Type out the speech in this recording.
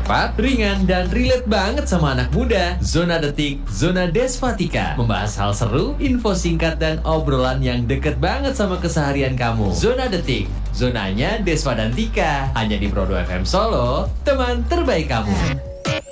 cepat, ringan, dan relate banget sama anak muda. Zona Detik, Zona Desvatika. Membahas hal seru, info singkat, dan obrolan yang deket banget sama keseharian kamu. Zona Detik, zonanya Desva dan Tika. Hanya di Pro 2 FM Solo, teman terbaik kamu.